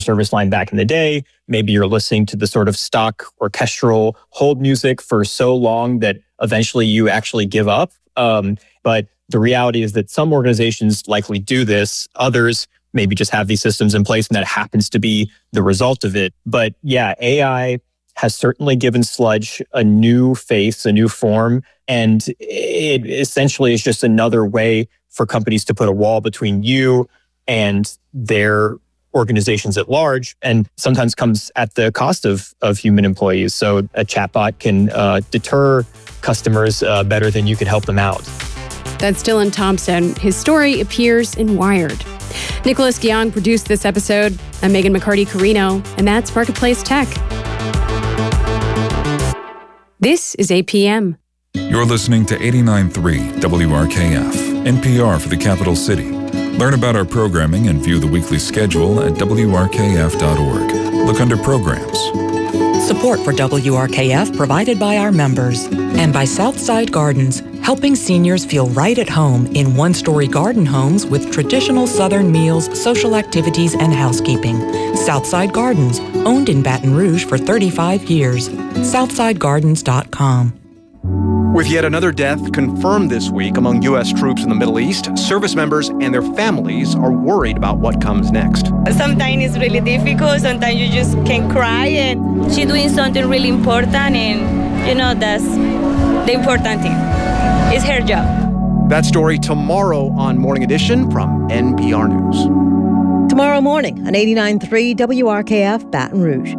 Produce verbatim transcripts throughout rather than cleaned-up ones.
service line back in the day. Maybe you're listening to the sort of stock orchestral hold music for so long that eventually you actually give up. Um, but the reality is that some organizations likely do this. Others maybe just have these systems in place and that happens to be the result of it. But yeah, A I has certainly given sludge a new face, a new form. And it essentially is just another way for companies to put a wall between you and their organizations at large, and sometimes comes at the cost of, of human employees. So a chatbot can uh, deter customers uh, better than you could help them out. That's Dylan Thompson. His story appears in Wired. Nicholas Guyong produced this episode. I'm Megan McCarty-Carino, and that's Marketplace Tech. This is A P M. You're listening to eighty-nine point three W R K F, N P R for the capital city. Learn about our programming and view the weekly schedule at W R K F dot org. Look under Programs. Support for W R K F provided by our members and by Southside Gardens, helping seniors feel right at home in one-story garden homes with traditional Southern meals, social activities, and housekeeping. Southside Gardens, owned in Baton Rouge for thirty-five years. Southside Gardens dot com. With yet another death confirmed this week among U S troops in the Middle East, service members and their families are worried about what comes next. Sometimes it's really difficult. Sometimes you just can cry, and she's doing something really important, and you know that's the important thing. It's her job. That story tomorrow on Morning Edition from N P R News. Tomorrow morning on eighty-nine point three W R K F Baton Rouge.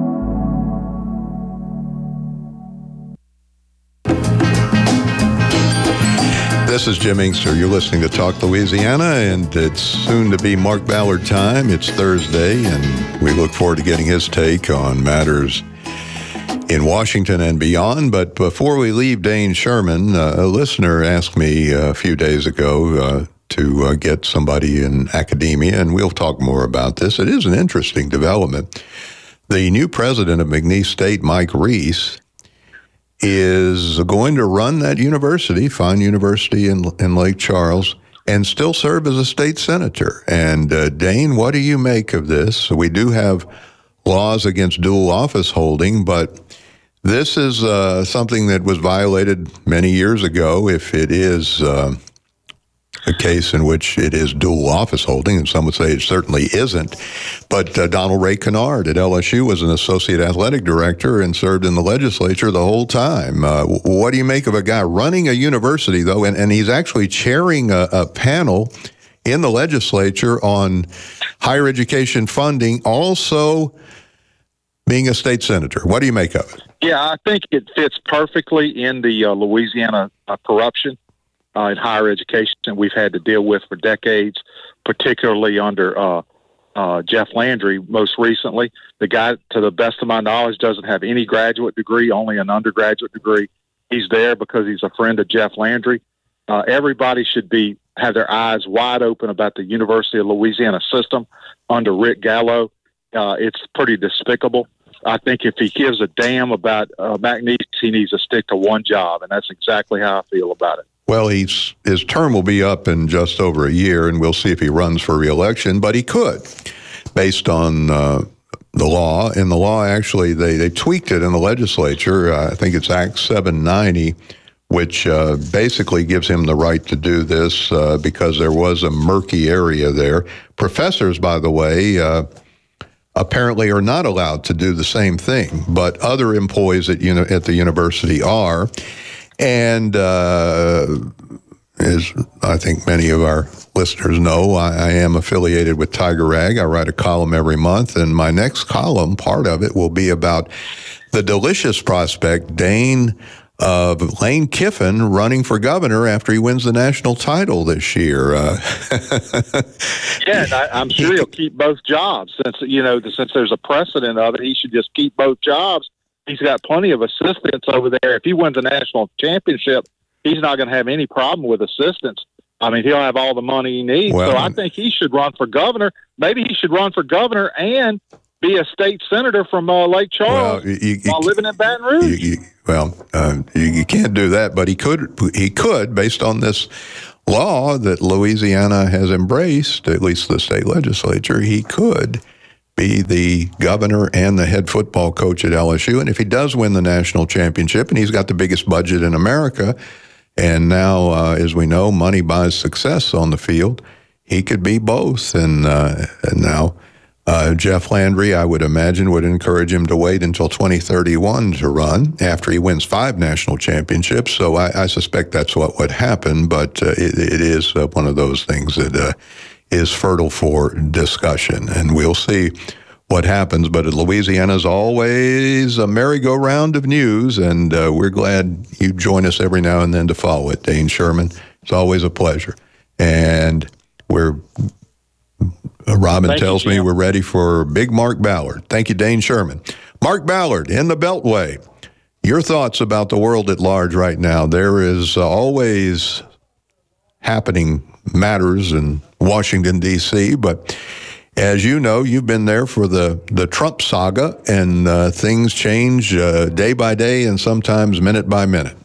This is Jim Inkster. You're listening to Talk Louisiana, and it's soon to be Mark Ballard time. It's Thursday, and we look forward to getting his take on matters in Washington and beyond. But before we leave Dane Sherman, uh, a listener asked me a few days ago uh, to uh, get somebody in academia, and we'll talk more about this. It is an interesting development. The new president of McNeese State, Mike Reese, is going to run that university, fine university in, in Lake Charles, and still serve as a state senator. And uh, Dane, what do you make of this? We do have laws against dual office holding, but this is uh, something that was violated many years ago if it is uh, a case in which it is dual office holding, and some would say it certainly isn't. But uh, Donald Ray Kennard at L S U was an associate athletic director and served in the legislature the whole time. Uh, what do you make of a guy running a university, though, and, and he's actually chairing a, a panel in the legislature on higher education funding, also being a state senator? What do you make of it? Yeah, I think it fits perfectly in the uh, Louisiana uh, corruption Uh, in higher education we've had to deal with for decades, particularly under uh, uh, Jeff Landry most recently. The guy, to the best of my knowledge, doesn't have any graduate degree, only an undergraduate degree. He's there because he's a friend of Jeff Landry. Uh, everybody should be have their eyes wide open about the University of Louisiana system under Rick Gallo. Uh, it's pretty despicable. I think if he gives a damn about uh, McNeese, he needs to stick to one job, and that's exactly how I feel about it. Well, he's, his term will be up in just over a year, and we'll see if he runs for re-election, but he could, based on uh, the law. And the law, actually, they, they tweaked it in the legislature. Uh, I think it's Act seven ninety, which uh, basically gives him the right to do this uh, because there was a murky area there. Professors, by the way, uh, apparently are not allowed to do the same thing, but other employees at, uni- at the university are. And uh, as I think many of our listeners know, I, I am affiliated with Tiger Rag. I write a column every month, and my next column, part of it, will be about the delicious prospect, Dane, of Lane Kiffin running for governor after he wins the national title this year. Uh, yeah, and I, I'm sure he'll keep both jobs. Since, you know, since there's a precedent of it, he should just keep both jobs. He's got plenty of assistants over there. If he wins a national championship, he's not going to have any problem with assistants. I mean, he'll have all the money he needs. Well, so I think he should run for governor. Maybe he should run for governor and be a state senator from uh, Lake Charles well, you, you, while living in Baton Rouge. You, you, well, uh, you, you can't do that, but he could. He could, based on this law that Louisiana has embraced, at least the state legislature. He could be the governor and the head football coach at L S U. And if he does win the national championship, and he's got the biggest budget in America, and now, uh, as we know, money buys success on the field, he could be both. And, uh, and now uh, Jeff Landry, I would imagine, would encourage him to wait until twenty thirty-one to run after he wins five national championships. So I, I suspect that's what would happen, but uh, it, it is uh, one of those things that uh, is fertile for discussion, and we'll see what happens. But Louisiana's always a merry-go-round of news, and uh, we're glad you join us every now and then to follow it. Dane Sherman, it's always a pleasure. And we're uh, Robin Thank tells you, me Jim. we're ready for big Mark Ballard. Thank you, Dane Sherman. Mark Ballard in the Beltway. Your thoughts about the world at large right now. There is uh, always happening matters in Washington, D C, but as you know, you've been there for the, the Trump saga, and uh, things change uh, day by day and sometimes minute by minute.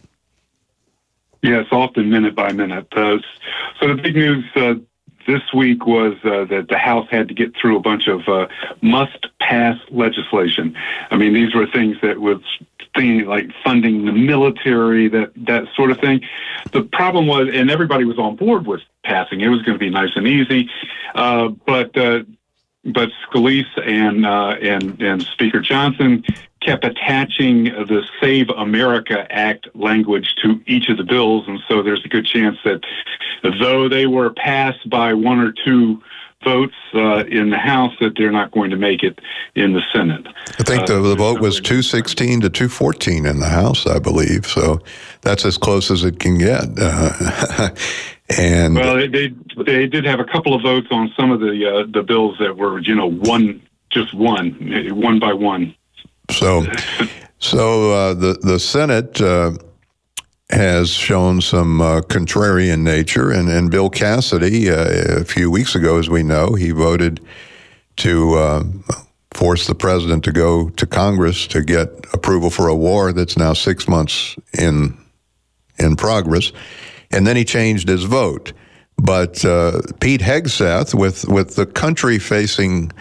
Yes, often minute by minute. Uh, so the big news uh, this week was uh, that the House had to get through a bunch of uh, must-pass legislation. I mean, these were things that was things like funding the military, that that sort of thing. The problem was, and everybody was on board with passing, it was going to be nice and easy, uh, but uh, but Scalise and uh, and and Speaker Johnson kept attaching the Save America Act language to each of the bills, and so there's a good chance that though they were passed by one or two votes uh, in the House, that they're not going to make it in the Senate. I think the, the vote was two sixteen to two fourteen in the House, I believe, so that's as close as it can get. Uh, and well, they, they they did have a couple of votes on some of the uh, the bills that were, you know, one just one one by one. So, so uh, the the Senate uh, has shown some uh, contrarian nature, and, and Bill Cassidy, uh, a few weeks ago, as we know, he voted to uh, force the president to go to Congress to get approval for a war that's now six months in in progress, and then he changed his vote. But uh, Pete Hegseth, with with the country facing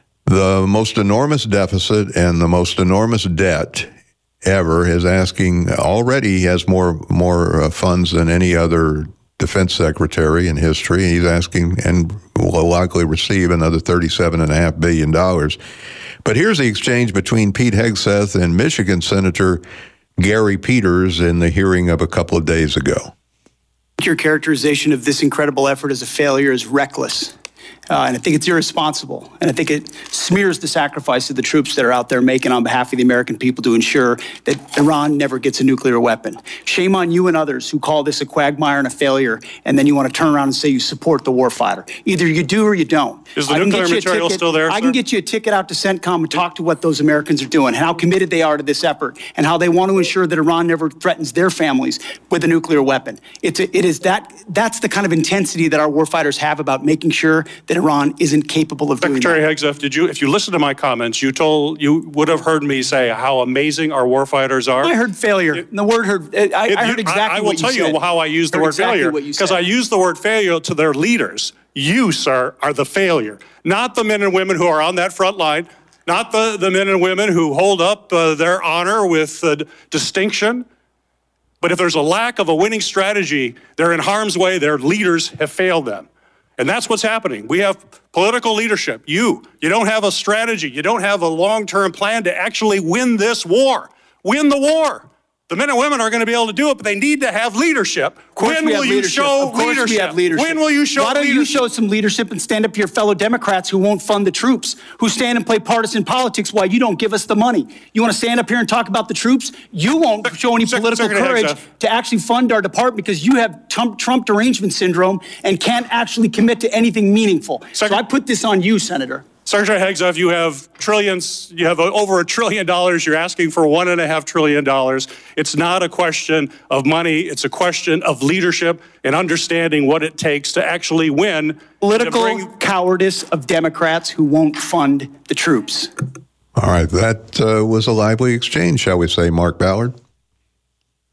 the most enormous deficit and the most enormous debt ever, is asking, already he has more more uh, funds than any other defense secretary in history. He's asking, and will likely receive, another thirty-seven point five billion dollars. But here's the exchange between Pete Hegseth and Michigan Senator Gary Peters in the hearing of a couple of days ago. Your characterization of this incredible effort as a failure is reckless. Uh, and I think it's irresponsible. And I think it smears the sacrifice of the troops that are out there making on behalf of the American people to ensure that Iran never gets a nuclear weapon. Shame on you and others who call this a quagmire and a failure, and then you want to turn around and say you support the warfighter. Either you do or you don't. Is the nuclear material still there, I sir? can get you a ticket out to CENTCOM and talk to what those Americans are doing, how committed they are to this effort, and how they want to ensure that Iran never threatens their families with a nuclear weapon. It's a, it is that, that's the kind of intensity that our warfighters have about making sure that Iran isn't capable of doing that. Secretary Hegseth, did you, if you listen to my comments, you told, you would have heard me say how amazing our warfighters are. I heard failure. It, the word heard, I, it, I heard exactly I, I will what you tell said. you how I use the Heard word exactly failure, what you because said. I use the word failure to their leaders. You, sir, are the failure, not the men and women who are on that front line, not the, the men and women who hold up uh, their honor with uh, distinction. But if there's a lack of a winning strategy, they're in harm's way. Their leaders have failed them. And that's what's happening. We have political leadership. You, you don't have a strategy. You don't have a long-term plan to actually win this war. Win the war. The men and women are going to be able to do it, but they need to have leadership. When will you show of course leadership? We have leadership? When will you show Why don't leadership? you show some leadership and stand up to your fellow Democrats who won't fund the troops, who stand and play partisan politics while you don't give us the money? You want to stand up here and talk about the troops? You won't show any political Secretary courage Hegseth. to actually fund our department because you have Trump, Trump derangement syndrome and can't actually commit to anything meaningful. So I put this on you, Senator. Secretary Hegseth, you have trillions, you have over a trillion dollars. You're asking for one and a half trillion dollars. It's not a question of money. It's a question of leadership and understanding what it takes to actually win. Political bring... cowardice of Democrats who won't fund the troops. All right, that uh, was a lively exchange, shall we say, Mark Ballard?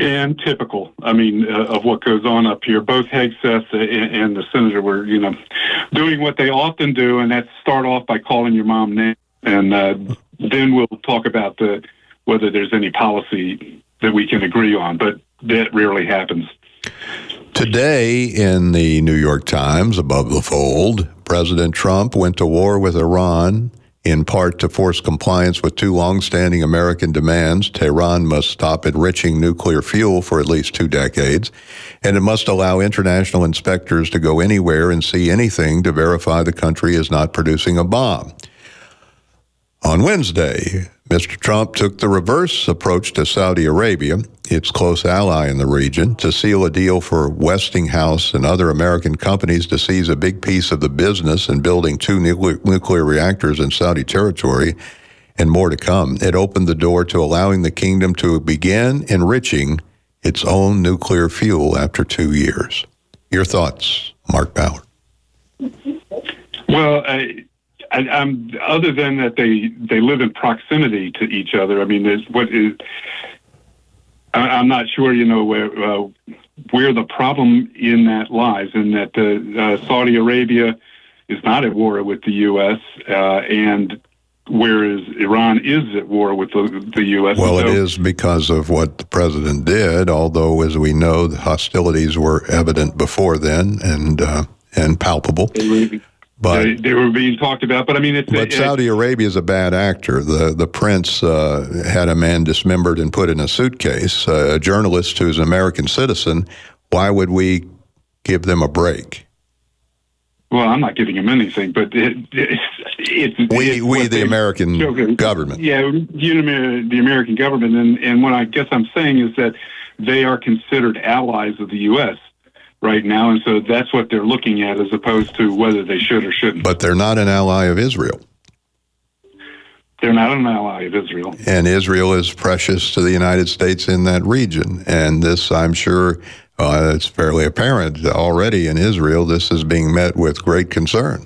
And typical, I mean, uh, of what goes on up here. Both Hegseth and, and the senator were, you know, doing what they often do, and that's start off by calling your mom name, and uh, then we'll talk about the whether there's any policy that we can agree on, but that rarely happens. Today in the New York Times, above the fold, President Trump went to war with Iran in part to force compliance with two longstanding American demands. Tehran must stop enriching nuclear fuel for at least two decades, and it must allow international inspectors to go anywhere and see anything to verify the country is not producing a bomb. On Wednesday, Mister Trump took the reverse approach to Saudi Arabia, its close ally in the region, to seal a deal for Westinghouse and other American companies to seize a big piece of the business in building two nuclear, nuclear reactors in Saudi territory, and more to come. It opened the door to allowing the kingdom to begin enriching its own nuclear fuel after two years. Your thoughts, Mark Ballard? Well, I... I, I'm, other than that they, they live in proximity to each other. I mean, there's what is. I, I'm not sure, you know, where uh, where the problem in that lies. In that uh, uh, Saudi Arabia is not at war with the U S, uh, and whereas Iran is at war with the, the U S. Well, so, it is because of what the president did. Although, as we know, the hostilities were evident before then and uh, and palpable. But they, they were being talked about, but I mean, it's. But it, Saudi Arabia is a bad actor. The the prince uh, had a man dismembered and put in a suitcase. Uh, a journalist who's an American citizen. Why would we give them a break? Well, I'm not giving him anything, but it, it, it's we it's we the they, American children, government. Yeah, you know, the American government, and and what I guess I'm saying is that they are considered allies of the U S right now, and so that's what they're looking at, as opposed to whether they should or shouldn't. But they're not an ally of Israel. They're not an ally of Israel. And Israel is precious to the United States in that region. And this, I'm sure, uh, it's fairly apparent already in Israel, this is being met with great concern.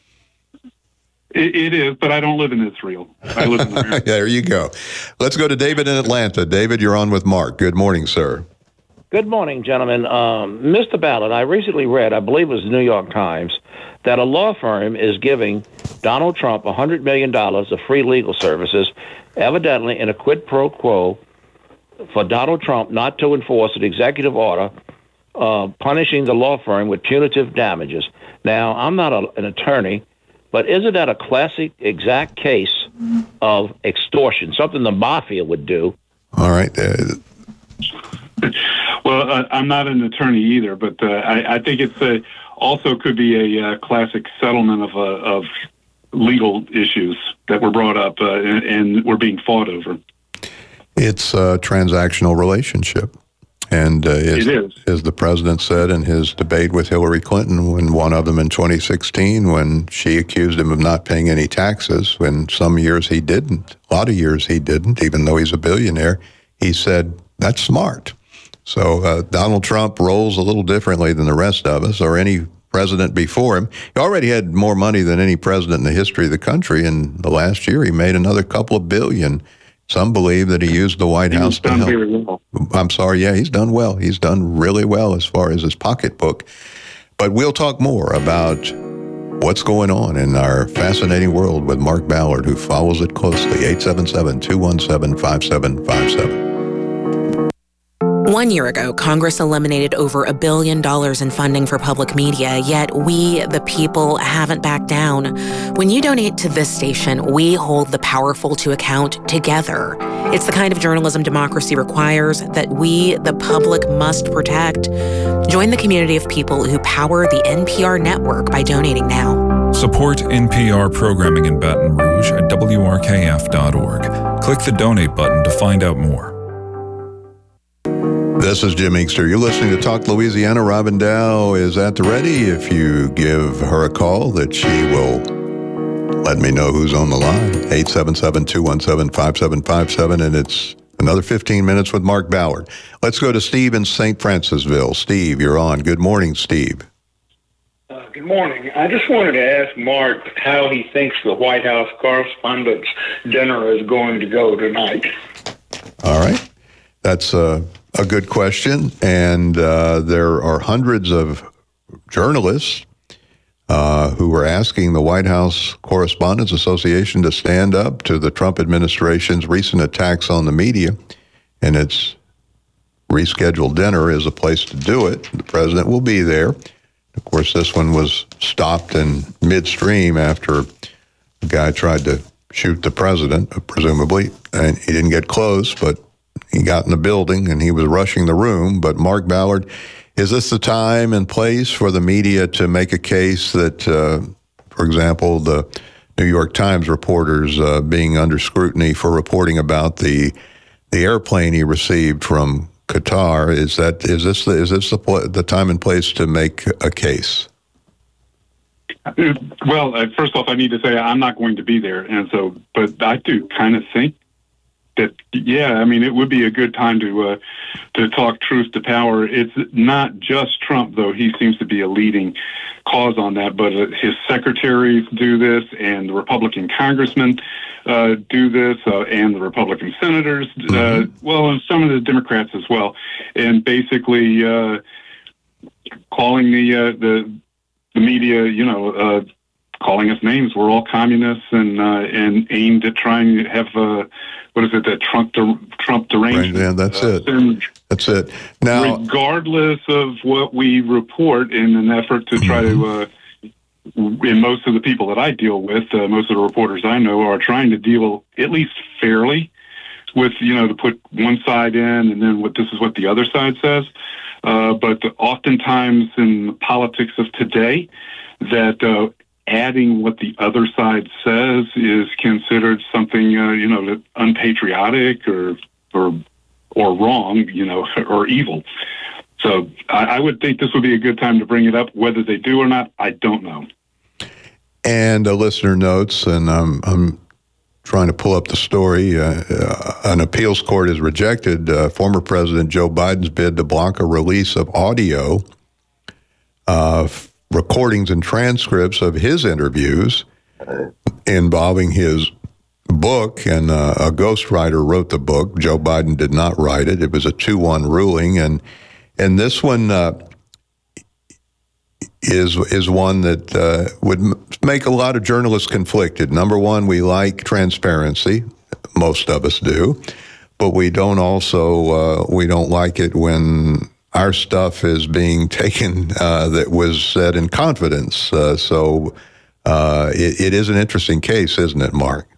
It, it is, but I don't live in Israel. I live in America. There you go. Let's go to David in Atlanta. David, you're on with Mark. Good morning, sir. Good morning, gentlemen. Um, Mister Ballard, I recently read, I believe it was the New York Times, that a law firm is giving Donald Trump one hundred million dollars of free legal services, evidently in a quid pro quo for Donald Trump not to enforce an executive order uh, punishing the law firm with punitive damages. Now, I'm not a, an attorney, but isn't that a classic exact case of extortion, something the mafia would do? All right. Uh, Well, uh, I'm not an attorney either, but uh, I, I think it's a, also could be a uh, classic settlement of uh, of legal issues that were brought up uh, and, and were being fought over. It's a transactional relationship. And uh, as, it is. as the president said in his debate with Hillary Clinton, when one of them in twenty sixteen, when she accused him of not paying any taxes, when some years he didn't, a lot of years he didn't, even though he's a billionaire, he said, that's smart. So uh, Donald Trump rolls a little differently than the rest of us or any president before him. He already had more money than any president in the history of the country. And the last year, he made another couple of billion. Some believe that he used the White He's House to done help. very well. I'm sorry. Yeah, he's done well. He's done really well as far as his pocketbook. But we'll talk more about what's going on in our fascinating world with Mark Ballard, who follows it closely. eight seven seven, two one seven, five seven five seven. One year ago, Congress eliminated over a billion dollars in funding for public media, yet we, the people, haven't backed down. When you donate to this station, we hold the powerful to account together. It's the kind of journalism democracy requires that we, the public, must protect. Join the community of people who power the N P R network by donating now. Support N P R programming in Baton Rouge at W R K F dot org. Click the donate button to find out more. This is Jim Inkster. You're listening to Talk Louisiana. Robin Dow is at the ready. If you give her a call, that she will let me know who's on the line. eight seven seven, two one seven, five seven five seven, and it's another fifteen minutes with Mark Ballard. Let's go to Steve in Saint Francisville. Steve, you're on. Good morning, Steve. Uh, good morning. I just wanted to ask Mark how he thinks the White House Correspondents' Dinner is going to go tonight. All right. That's uh, a good question, and uh, there are hundreds of journalists uh, who are asking the White House Correspondents Association to stand up to the Trump administration's recent attacks on the media, and its rescheduled dinner is a place to do it. The president will be there. Of course, this one was stopped in midstream after a guy tried to shoot the president, presumably, and he didn't get close, but he got in the building and he was rushing the room. But Mark Ballard, is this the time and place for the media to make a case that, uh, for example, the New York Times reporters uh, being under scrutiny for reporting about the the airplane he received from Qatar, is that is this the, is this the, pl- the time and place to make a case? Well, uh, first off, I need to say I'm not going to be there, and so, but I do kind of think that, yeah, I mean, it would be a good time to uh, to talk truth to power. It's not just Trump, though. He seems to be a leading cause on that, but uh, his secretaries do this, and the Republican congressmen uh, do this, uh, and the Republican senators, uh, mm-hmm. well, and some of the Democrats as well, and basically uh, calling the uh, the the media, you know, uh, calling us names. We're all communists, and uh, and aimed at trying to have uh, what is it, that Trump de- Trump derangement? Right, yeah, that's uh, it. That's it. Now, regardless of what we report, in an effort to try mm-hmm. to, uh, and most of the people that I deal with, uh, most of the reporters I know, are trying to deal at least fairly with, you know, to put one side in, and then what this is what the other side says. Uh, but oftentimes in the politics of today, that uh, adding what the other side says is considered something, uh, you know, unpatriotic or or or wrong, you know, or evil. So I, I would think this would be a good time to bring it up. Whether they do or not, I don't know. And a listener notes, and I'm I'm trying to pull up the story. Uh, uh, an appeals court has rejected uh, former President Joe Biden's bid to block a release of audio of recordings and transcripts of his interviews involving his book, and uh, a ghostwriter wrote the book. Joe Biden did not write it. It was a two one ruling, and and this one uh, is is one that uh, would m- make a lot of journalists conflicted. Number one, we like transparency. Most of us do, but we don't also uh, we don't like it when our stuff is being taken uh, that was said in confidence. Uh, so uh, it, it is an interesting case, isn't it, Mark?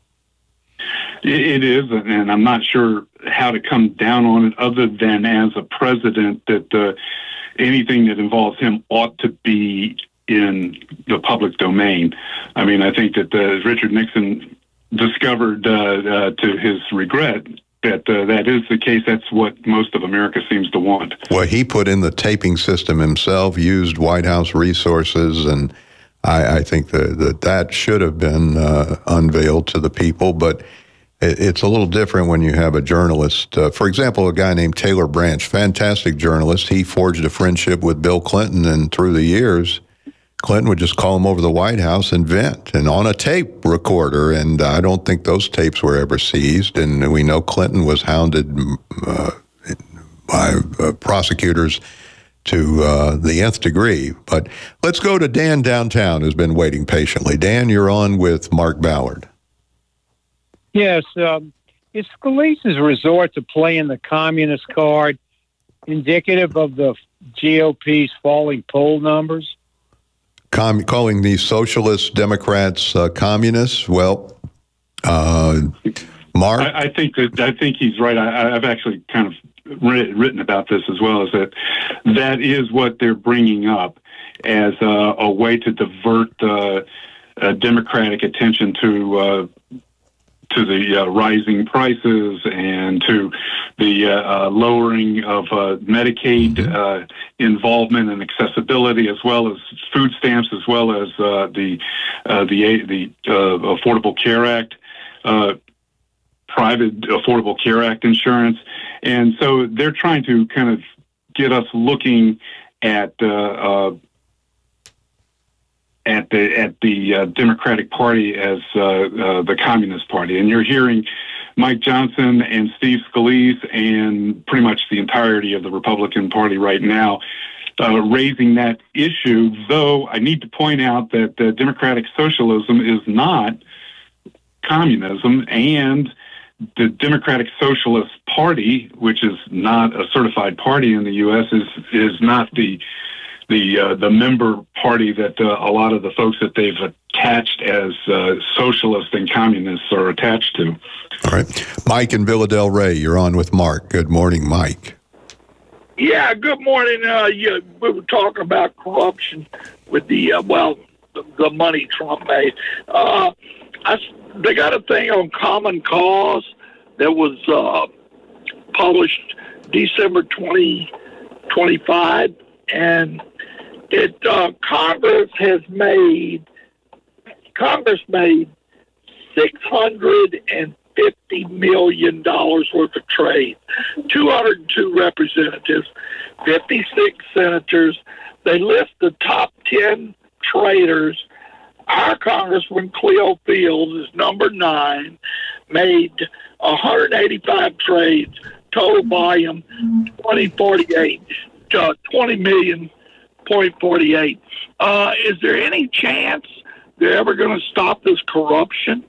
It is, and I'm not sure how to come down on it other than as a president that uh, anything that involves him ought to be in the public domain. I mean, I think that uh, Richard Nixon discovered, uh, uh, to his regret, that uh, that is the case. That's what most of America seems to want. Well, he put in the taping system himself, used White House resources, and I, I think that, that that should have been uh, unveiled to the people, but it, it's a little different when you have a journalist. Uh, for example, a guy named Taylor Branch, fantastic journalist. He forged a friendship with Bill Clinton, and through the years, Clinton would just call him over the White House and vent, and on a tape recorder, and I don't think those tapes were ever seized, and we know Clinton was hounded uh, by uh, prosecutors to uh, the nth degree. But let's go to Dan downtown, who's been waiting patiently. Dan, you're on with Mark Ballard. Yes, um, is Scalise's resort to playing the communist card indicative of the G O P's falling poll numbers? Com- calling these socialist Democrats uh, communists? Well, uh, Mark? I, I think that I think he's right. I, I've actually kind of writ- written about this as well, is that that is what they're bringing up as uh, a way to divert uh, uh, Democratic attention to uh, to the uh, rising prices and to the uh, uh, lowering of uh, Medicaid uh, involvement and accessibility, as well as food stamps, as well as uh, the uh, the the uh, Affordable Care Act, uh, private Affordable Care Act insurance, and so they're trying to kind of get us looking at. Uh, uh, at the at the uh, Democratic Party as uh, uh, the Communist Party, and you're hearing Mike Johnson and Steve Scalise and pretty much the entirety of the Republican Party right now uh, raising that issue, though I need to point out that the democratic socialism is not communism, and the Democratic Socialist Party, which is not a certified party in the U S, is is not the the uh, the member party that uh, a lot of the folks that they've attached as uh, socialists and communists are attached to. All right. Mike in Villa Del Rey, you're on with Mark. Good morning, Mike. Yeah, good morning. Uh, you, we were talking about corruption with the, uh, well, the, the money Trump made. Uh, I, they got a thing on Common Cause that was uh, published December twenty twenty-five, and it uh, Congress has made Congress made six hundred fifty million dollars worth of trade, two hundred two representatives, fifty-six senators. They list the top ten traders. Our Congressman Cleo Fields is number nine, made one hundred eighty-five trades, total volume twenty forty-eight, uh, twenty million point forty-eight. Uh, is there any chance they're ever going to stop this corruption?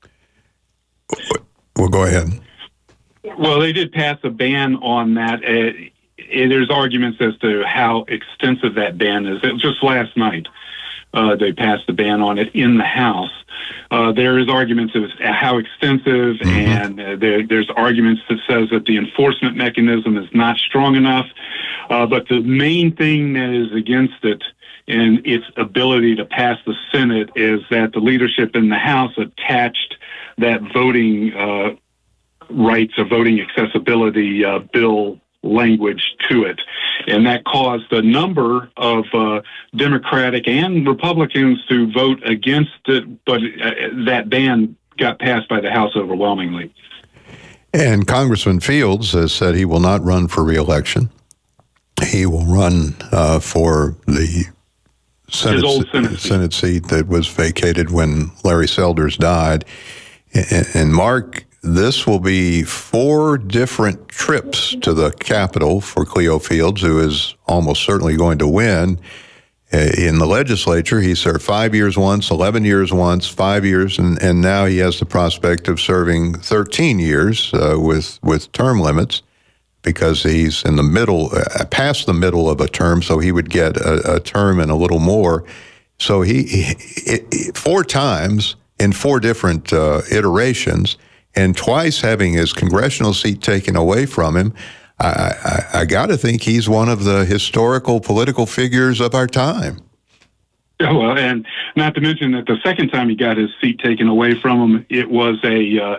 Well, go ahead. Well, they did pass a ban on that. Uh, there's arguments as to how extensive that ban is. It was just last night. Uh, they passed a ban on it in the House. Uh, there is arguments as to how extensive, mm-hmm. and uh, there, there's arguments that says that the enforcement mechanism is not strong enough. Uh, but the main thing that is against it and its ability to pass the Senate is that the leadership in the House attached that voting uh, rights or voting accessibility uh, bill language to it. And that caused a number of uh, Democratic and Republicans to vote against it, but uh, that ban got passed by the House overwhelmingly. And Congressman Fields has said he will not run for re-election. He will run uh, for the Senate, old Senate, Senate seat that was vacated when Larry Selders died. And, and Mark, this will be four different trips to the Capitol for Cleo Fields, who is almost certainly going to win. In the legislature, he served five years once, eleven years once, five years, and, and now he has the prospect of serving thirteen years uh, with, with term limits because he's in the middle, uh, past the middle of a term, so he would get a, a term and a little more. So he, he it, four times in four different uh, iterations, and twice having his congressional seat taken away from him, I, I, I got to think he's one of the historical political figures of our time. Yeah, well, and not to mention that the second time he got his seat taken away from him, it was a, uh,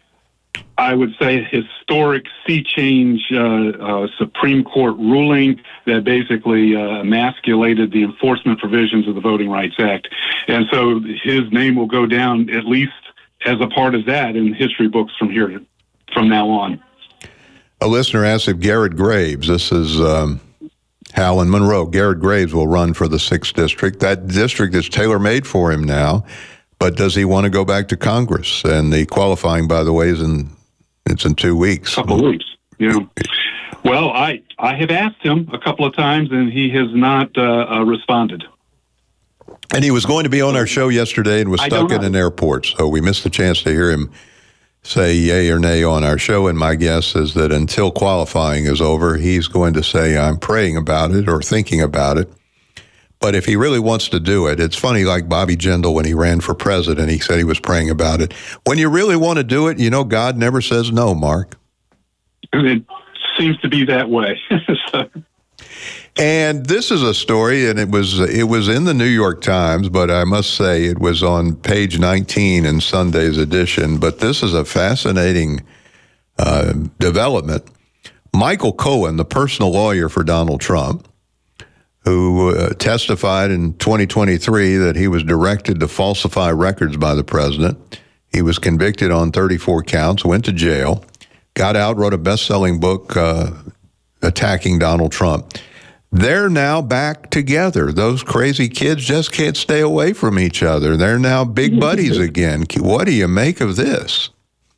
I would say, historic sea change uh, uh, Supreme Court ruling that basically uh, emasculated the enforcement provisions of the Voting Rights Act. And so his name will go down at least as a part of that in history books from here, from now on. A listener asked if Garrett Graves, this is um, Hal and Monroe, Garrett Graves will run for the sixth district. That district is tailor-made for him now, but does he want to go back to Congress? And the qualifying, by the way, is in it's in two weeks. A couple of weeks, yeah. Well, I, I have asked him a couple of times, and he has not uh, uh, responded. And he was going to be on our show yesterday and was stuck in an airport, so we missed the chance to hear him say yay or nay on our show. And my guess is that until qualifying is over, he's going to say, I'm praying about it or thinking about it. But if he really wants to do it, it's funny, like Bobby Jindal, when he ran for president, he said he was praying about it. When you really want to do it, you know, God never says no, Mark. It seems to be that way. So. And this is a story, and it was it was in the New York Times, but I must say it was on page nineteen in Sunday's edition. But this is a fascinating uh, development. Michael Cohen, the personal lawyer for Donald Trump, who uh, testified in twenty twenty-three that he was directed to falsify records by the president. He was convicted on thirty-four counts, went to jail, got out, wrote a best-selling book uh, attacking Donald Trump. They're now back together. Those crazy kids just can't stay away from each other. They're now big buddies again. What do you make of this?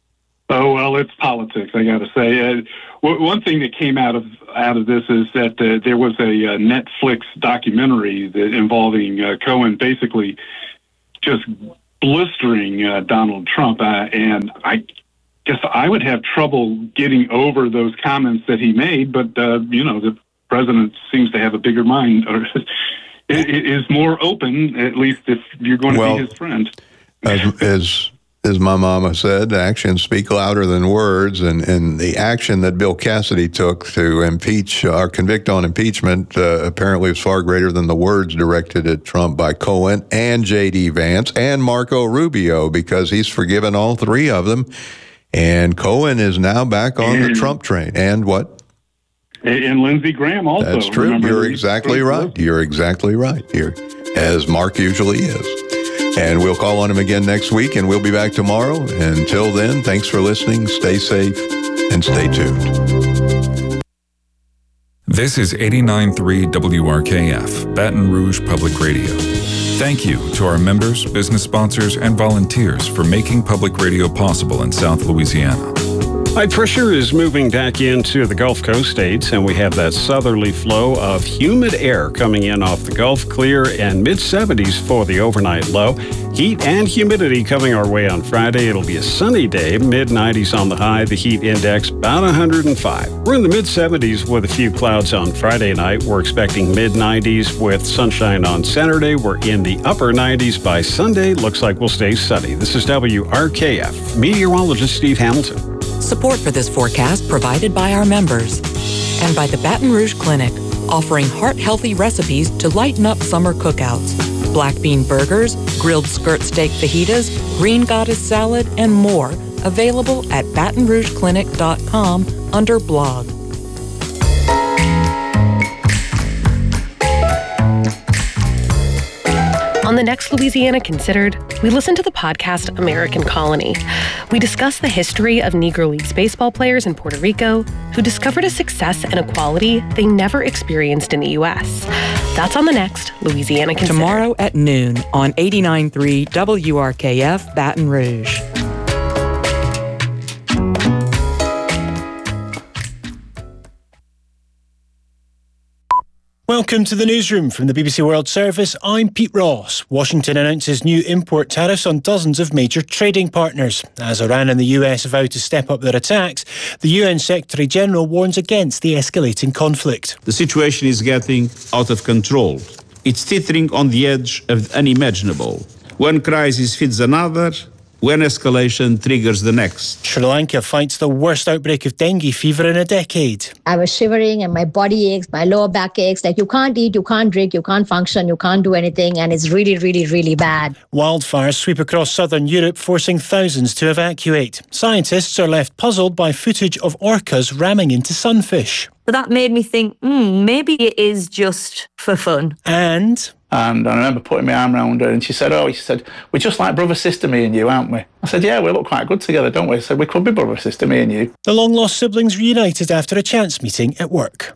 Oh, well, it's politics, I got to say. Uh, w- one thing that came out of out of this is that uh, there was a uh, Netflix documentary that involving uh, Cohen basically just blistering uh, Donald Trump. Uh, and I guess I would have trouble getting over those comments that he made, but, uh, you know, the president seems to have a bigger mind, or is more open, at least if you're going to well, be his friend. As, as as my mama said, actions speak louder than words, and, and the action that Bill Cassidy took to impeach or convict on impeachment uh, apparently was far greater than the words directed at Trump by Cohen and J D. Vance and Marco Rubio, because he's forgiven all three of them, and Cohen is now back on and, the Trump train. And what? And Lindsey Graham also. That's true. Remember, You're exactly right. You're exactly right here, as Mark usually is. And we'll call on him again next week, and we'll be back tomorrow. Until then, thanks for listening. Stay safe and stay tuned. This is eighty-nine point three W R K F, Baton Rouge Public Radio. Thank you to our members, business sponsors, and volunteers for making public radio possible in South Louisiana. High pressure is moving back into the Gulf Coast states, and we have that southerly flow of humid air coming in off the Gulf, clear and mid seventies for the overnight low. Heat and humidity coming our way on Friday. It'll be a sunny day, mid nineties on the high, the heat index about one hundred five. We're in the mid seventies with a few clouds on Friday night. We're expecting mid nineties with sunshine on Saturday. We're in the upper nineties by Sunday. Looks like we'll stay sunny. This is W R K F. Meteorologist Steve Hamilton. Support for this forecast provided by our members and by the Baton Rouge Clinic, offering heart-healthy recipes to lighten up summer cookouts. Black bean burgers, grilled skirt steak fajitas, green goddess salad, and more. Available at baton rouge clinic dot com under blog. On the next Louisiana Considered, we listen to the podcast American Colony. We discuss the history of Negro Leagues baseball players in Puerto Rico who discovered a success and equality they never experienced in the U S. That's on the next Louisiana Considered. Tomorrow at noon on eighty-nine point three W R K F Baton Rouge. Welcome to the newsroom from the B B C World Service. I'm Pete Ross. Washington announces new import tariffs on dozens of major trading partners. As Iran and the U S vow to step up their attacks, the U N Secretary-General warns against the escalating conflict. The situation is getting out of control. It's teetering on the edge of the unimaginable. One crisis feeds another, when escalation triggers the next. Sri Lanka fights the worst outbreak of dengue fever in a decade. I was shivering and my body aches, my lower back aches. Like you can't eat, you can't drink, you can't function, you can't do anything. And it's really, really, really bad. Wildfires sweep across southern Europe, forcing thousands to evacuate. Scientists are left puzzled by footage of orcas ramming into sunfish. So that made me think, hmm, maybe it is just for fun. And... And I remember putting my arm around her and she said, oh, she said, we're just like brother, sister, me and you, aren't we? I said, yeah, we look quite good together, don't we? I said, we could be brother, sister, me and you. The long-lost siblings reunited after a chance meeting at work.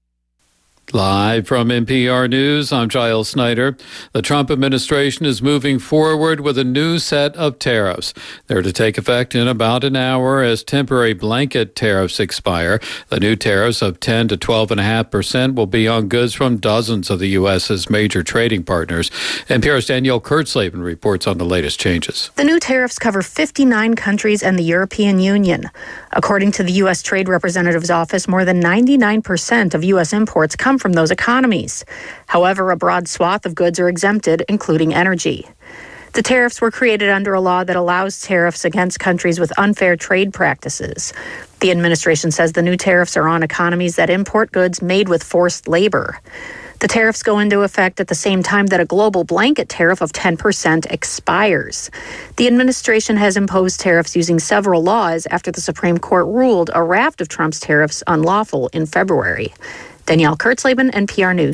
Live from N P R News, I'm Giles Snyder. The Trump administration is moving forward with a new set of tariffs. They're to take effect in about an hour as temporary blanket tariffs expire. The new tariffs of ten to twelve point five percent will be on goods from dozens of the U S's major trading partners. N P R's Danielle Kurtzleben reports on the latest changes. The new tariffs cover fifty-nine countries and the European Union. According to the U S Trade Representative's office, more than ninety-nine percent of U S imports come from those economies. However, a broad swath of goods are exempted, including energy. The tariffs were created under a law that allows tariffs against countries with unfair trade practices. The administration says the new tariffs are on economies that import goods made with forced labor. The tariffs go into effect at the same time that a global blanket tariff of ten percent expires. The administration has imposed tariffs using several laws after the Supreme Court ruled a raft of Trump's tariffs unlawful in February. Danielle Kurtzleben, N P R News.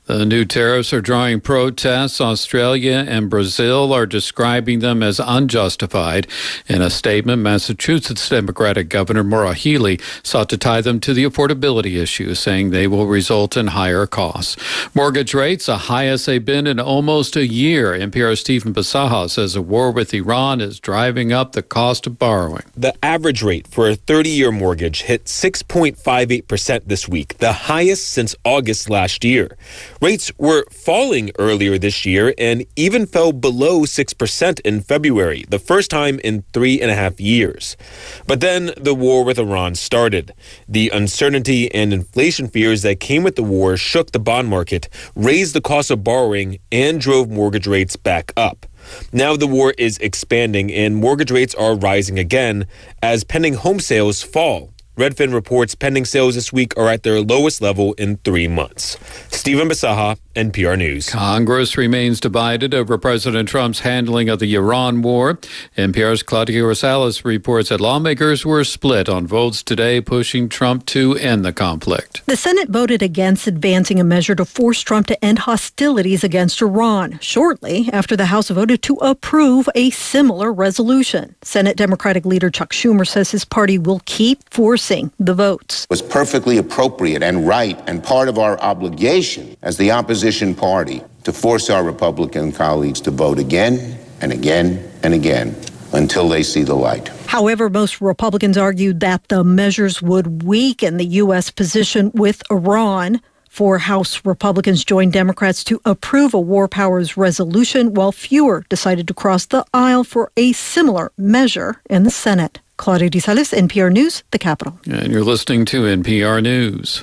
The new tariffs are drawing protests. Australia and Brazil are describing them as unjustified. In a statement, Massachusetts Democratic Governor Maura Healey sought to tie them to the affordability issue, saying they will result in higher costs. Mortgage rates, the highest they've been in almost a year. N P R's Stephen Basaha says a war with Iran is driving up the cost of borrowing. The average rate for a thirty-year mortgage hit six point five eight percent this week, the highest since August last year. Rates were falling earlier this year and even fell below six percent in February, the first time in three and a half years. But then the war with Iran started. The uncertainty and inflation fears that came with the war shook the bond market, raised the cost of borrowing, and drove mortgage rates back up. Now the war is expanding and mortgage rates are rising again as pending home sales fall. Redfin reports pending sales this week are at their lowest level in three months. Stephen Basaha, N P R News. Congress remains divided over President Trump's handling of the Iran war. N P R's Claudia Rosales reports that lawmakers were split on votes today, pushing Trump to end the conflict. The Senate voted against advancing a measure to force Trump to end hostilities against Iran, shortly after the House voted to approve a similar resolution. Senate Democratic leader Chuck Schumer says his party will keep forcing the votes. It was perfectly appropriate and right and part of our obligation as the opposition party to force our Republican colleagues to vote again and again and again until they see the light. However, most Republicans argued that the measures would weaken the U S position with Iran. Four House Republicans joined Democrats to approve a war powers resolution, while fewer decided to cross the aisle for a similar measure in the Senate. Claudia De Salis, N P R News, the Capitol. And you're listening to N P R News.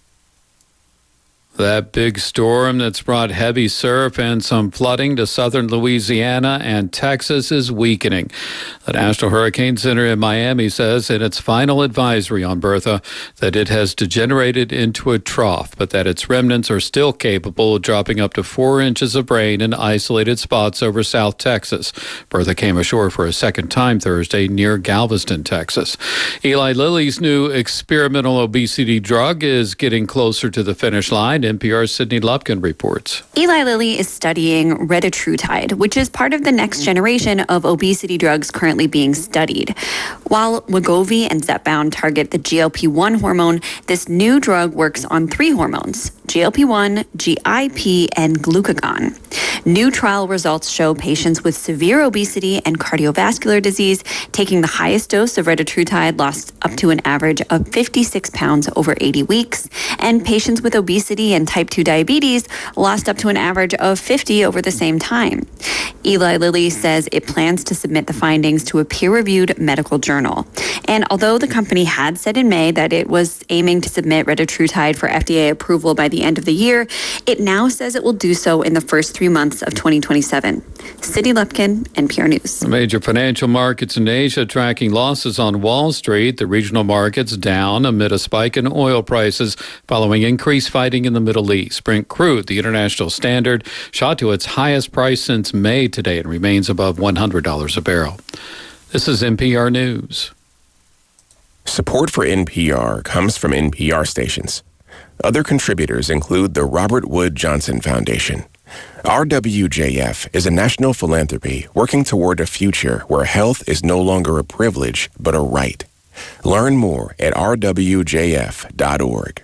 That big storm that's brought heavy surf and some flooding to southern Louisiana and Texas is weakening. The National Hurricane Center in Miami says in its final advisory on Bertha that it has degenerated into a trough, but that its remnants are still capable of dropping up to four inches of rain in isolated spots over South Texas. Bertha came ashore for a second time Thursday near Galveston, Texas. Eli Lilly's new experimental obesity drug is getting closer to the finish line. N P R's Sydney Lupkin reports. Eli Lilly is studying retatrutide, which is part of the next generation of obesity drugs currently being studied. While Wegovy and Zepbound target the G L P one hormone, this new drug works on three hormones: G L P one, G I P, and glucagon. New trial results show patients with severe obesity and cardiovascular disease taking the highest dose of retatrutide lost up to an average of fifty-six pounds over eighty weeks, and patients with obesity and type two diabetes lost up to an average of fifty over the same time. Eli Lilly says it plans to submit the findings to a peer-reviewed medical journal. And although the company had said in May that it was aiming to submit retatrutide for F D A approval by the end of the year, it now says it will do so in the first three months of twenty twenty-seven. Sydney Lupkin, N P R News. The major financial markets in Asia tracking losses on Wall Street. The regional markets down amid a spike in oil prices following increased fighting in the Middle East. Brent crude, the international standard, shot to its highest price since May today and remains above one hundred dollars a barrel. This is N P R News. Support for N P R comes from N P R stations. Other contributors include the Robert Wood Johnson Foundation. R W J F is a national philanthropy working toward a future where health is no longer a privilege, but a right. Learn more at r w j f dot org.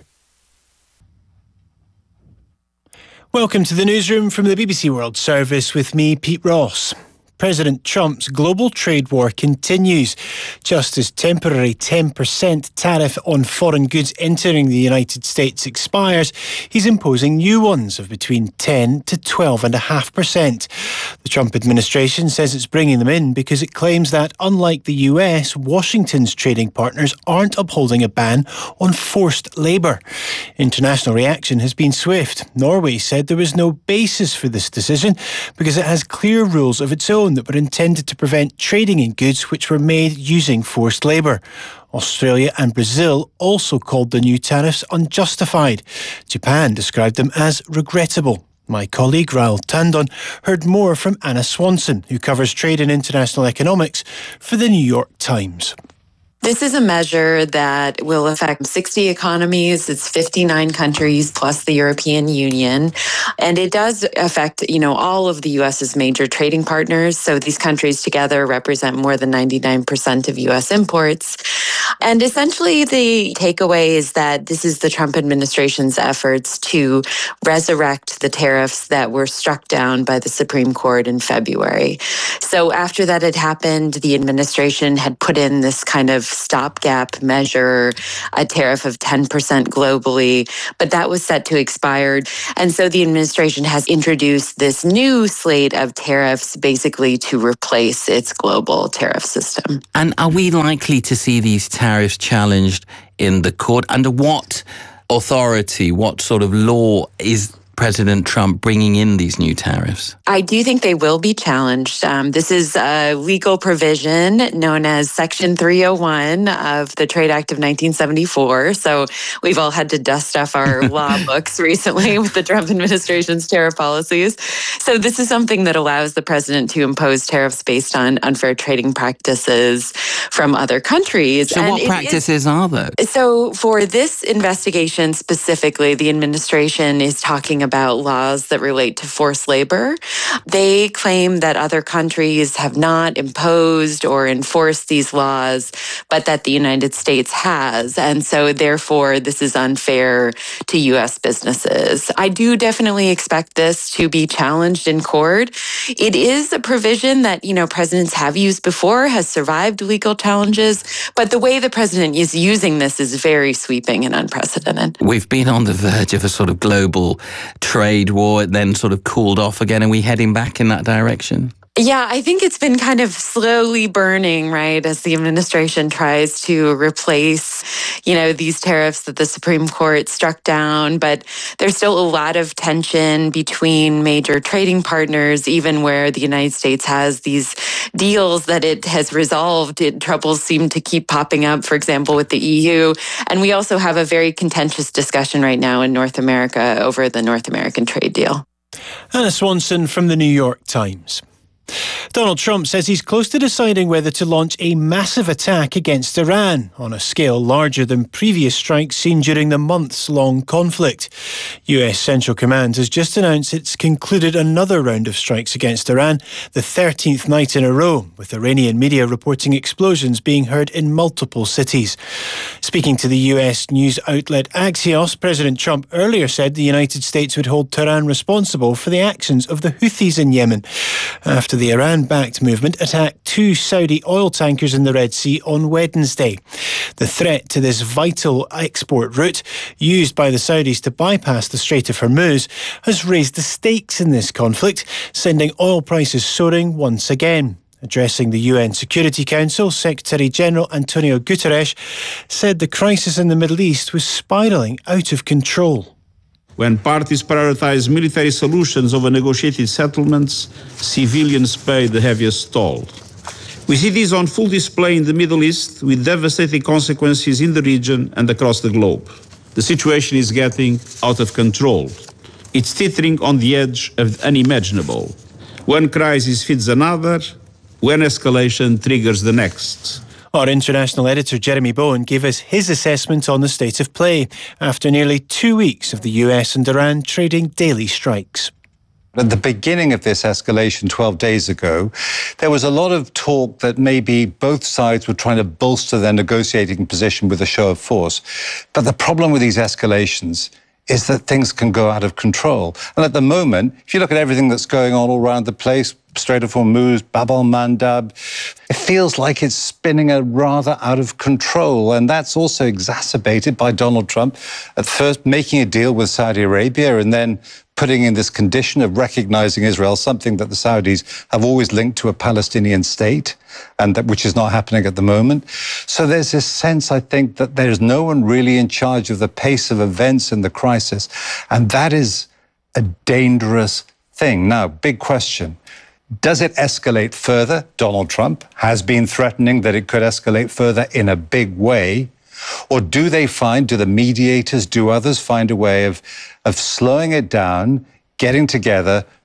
Welcome to the newsroom from the B B C World Service with me, Pete Ross. President Trump's global trade war continues. Just as temporary ten percent tariff on foreign goods entering the United States expires, he's imposing new ones of between ten to twelve point five percent. The Trump administration says it's bringing them in because it claims that, unlike the U S, Washington's trading partners aren't upholding a ban on forced labour. International reaction has been swift. Norway said there was no basis for this decision because it has clear rules of its own that were intended to prevent trading in goods which were made using forced labour. Australia and Brazil also called the new tariffs unjustified. Japan described them as regrettable. My colleague Raul Tandon heard more from Anna Swanson, who covers trade and international economics for the New York Times. This is a measure that will affect sixty economies. It's fifty-nine countries plus the European Union. And it does affect, you know, all of the U S's major trading partners. So these countries together represent more than ninety-nine percent of U S imports. And essentially the takeaway is that this is the Trump administration's efforts to resurrect the tariffs that were struck down by the Supreme Court in February. So after that had happened, the administration had put in this kind of stopgap measure, a tariff of ten percent globally, but that was set to expire. And so the administration has introduced this new slate of tariffs basically to replace its global tariff system. And are we likely to see these tariffs challenged in the court? Under what authority, what sort of law is President Trump bringing in these new tariffs? I do think they will be challenged. Um, this is a legal provision known as Section three oh one of the Trade Act of nineteen seventy-four. So we've all had to dust off our law books recently with the Trump administration's tariff policies. So this is something that allows the president to impose tariffs based on unfair trading practices from other countries. So and what practices is, are those? So for this investigation specifically, the administration is talking about laws that relate to forced labor. They claim that other countries have not imposed or enforced these laws, but that the United States has. And so therefore, this is unfair to U S businesses. I do definitely expect this to be challenged in court. It is a provision that, you know, presidents have used before, has survived legal challenges, but the way the president is using this is very sweeping and unprecedented. We've been on the verge of a sort of global trade war, it then sort of cooled off again. Are we heading back in that direction? Yeah, I think it's been kind of slowly burning, right, as the administration tries to replace, you know, these tariffs that the Supreme Court struck down. But there's still a lot of tension between major trading partners, even where the United States has these deals that it has resolved. It, troubles seem to keep popping up, for example, with the E U. And we also have a very contentious discussion right now in North America over the North American trade deal. Anna Swanson from the New York Times. Donald Trump says he's close to deciding whether to launch a massive attack against Iran on a scale larger than previous strikes seen during the months-long conflict. U S Central Command has just announced it's concluded another round of strikes against Iran, the thirteenth night in a row, with Iranian media reporting explosions being heard in multiple cities. Speaking to the U S news outlet Axios, President Trump earlier said the United States would hold Tehran responsible for the actions of the Houthis in Yemen, after the Iran-backed movement attacked two Saudi oil tankers in the Red Sea on Wednesday. The threat to this vital export route, used by the Saudis to bypass the Strait of Hormuz, has raised the stakes in this conflict, sending oil prices soaring once again. Addressing the U N Security Council, Secretary-General Antonio Guterres said the crisis in the Middle East was spiralling out of control. When parties prioritize military solutions over negotiated settlements, civilians pay the heaviest toll. We see this on full display in the Middle East, with devastating consequences in the region and across the globe. The situation is getting out of control. It's teetering on the edge of the unimaginable. One crisis feeds another, when escalation triggers the next. Our international editor Jeremy Bowen gave us his assessment on the state of play after nearly two weeks of the U S and Iran trading daily strikes. At the beginning of this escalation twelve days ago, there was a lot of talk that maybe both sides were trying to bolster their negotiating position with a show of force. But the problem with these escalations is that things can go out of control. And at the moment, if you look at everything that's going on all around the place, Strait of Hormuz, Bab al-Mandab, it feels like it's spinning a rather out of control. And that's also exacerbated by Donald Trump at first making a deal with Saudi Arabia and then putting in this condition of recognizing Israel, something that the Saudis have always linked to a Palestinian state, and that which is not happening at the moment. So there's this sense, I think, that there's no one really in charge of the pace of events in the crisis. And that is a dangerous thing. Now, big question. Does it escalate further? Donald Trump has been threatening that it could escalate further in a big way. Or do they find, do the mediators, do others find a way of, of slowing it down, getting together,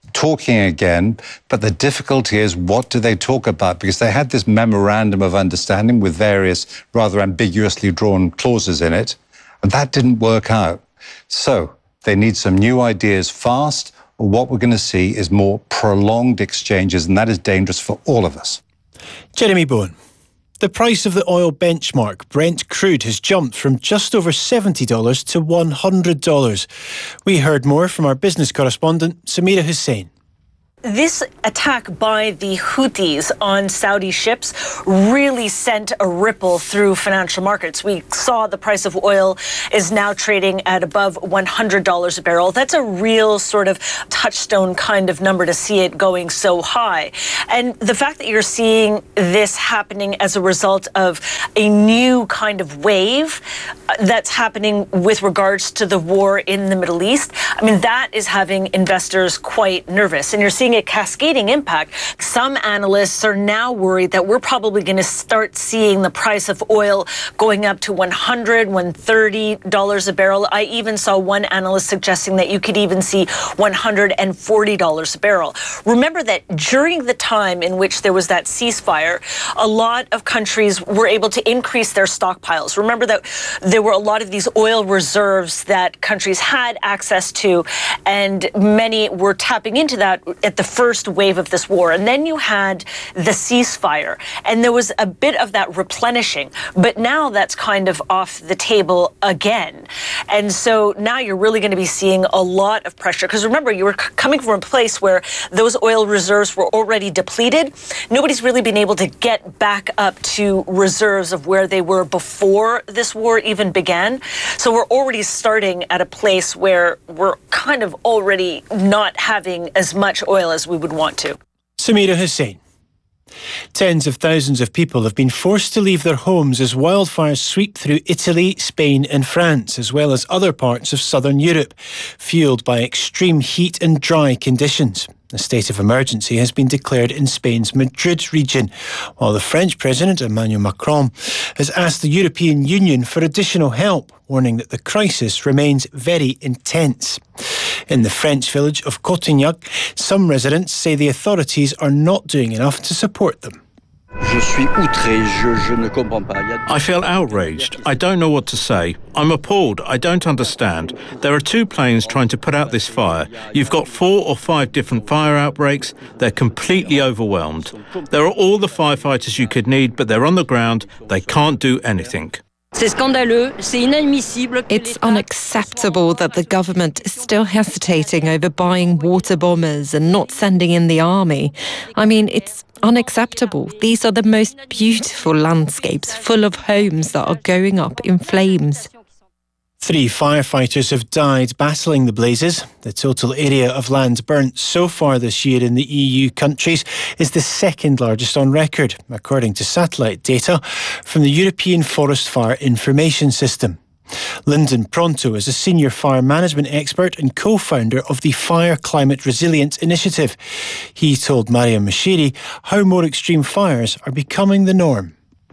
talking again, but the difficulty is, what do they talk about? Because they had this memorandum of understanding with various rather ambiguously drawn clauses in it, and that didn't work out. So they need some new ideas fast, or what we're going to see is more prolonged exchanges, and that is dangerous for all of us. Jeremy Bowen. The price of the oil benchmark, Brent crude, has jumped from just over seventy dollars to one hundred dollars. We heard more from our business correspondent, Samira Hussein. This attack by the Houthis on Saudi ships really sent a ripple through financial markets. We saw the price of oil is now trading at above one hundred dollars a barrel. That's a real sort of touchstone kind of number to see it going so high. And the fact that you're seeing this happening as a result of a new kind of wave that's happening with regards to the war in the Middle East, I mean, that is having investors quite nervous. And you're seeing a cascading impact. Some analysts are now worried that we're probably going to start seeing the price of oil going up to one hundred dollars, one hundred thirty dollars a barrel. I even saw one analyst suggesting that you could even see one hundred forty dollars a barrel. Remember that during the time in which there was that ceasefire, a lot of countries were able to increase their stockpiles. Remember that there were a lot of these oil reserves that countries had access to, and many were tapping into that at the first wave of this war. And then you had the ceasefire, and there was a bit of that replenishing, but now that's kind of off the table again. And so now you're really going to be seeing a lot of pressure, because remember, you were c- coming from a place where those oil reserves were already depleted. Nobody's really been able to get back up to reserves of where they were before this war even began. So we're already starting at a place where we're kind of already not having as much oil as we would want to. Samira Hussein. Tens of thousands of people have been forced to leave their homes as wildfires sweep through Italy, Spain and France, as well as other parts of southern Europe, fueled by extreme heat and dry conditions. A state of emergency has been declared in Spain's Madrid region, while the French President, Emmanuel Macron, has asked the European Union for additional help, warning that the crisis remains very intense. In the French village of Cotignac, some residents say the authorities are not doing enough to support them. I feel outraged. I don't know what to say. I'm appalled. I don't understand. There are two planes trying to put out this fire. You've got four or five different fire outbreaks. They're completely overwhelmed. There are all the firefighters you could need, but they're on the ground. They can't do anything. It's unacceptable that the government is still hesitating over buying water bombers and not sending in the army. I mean, it's unacceptable. These are the most beautiful landscapes, full of homes that are going up in flames. Three firefighters have died battling the blazes. The total area of land burnt so far this year in the E U countries is the second largest on record, according to satellite data from the European Forest Fire Information System. Lyndon Pronto is a senior fire management expert and co-founder of the Fire Climate Resilience Initiative. He told Mariam Mashiri how more extreme fires are becoming the norm.